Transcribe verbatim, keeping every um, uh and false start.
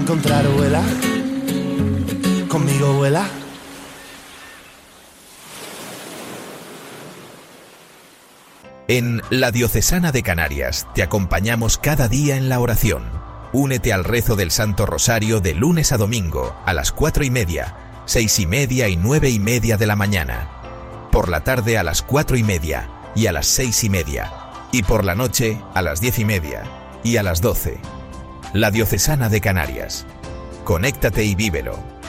Encontrar vuela, conmigo vuela. En La Diocesana de Canarias te acompañamos cada día en la oración. Únete al rezo del Santo Rosario de lunes a domingo a las cuatro y media, seis y media y nueve y media de la mañana. Por la tarde a las cuatro y media y a las seis y media. Y por la noche a las diez y media y a las doce. La Diocesana de Canarias. Conéctate y vívelo.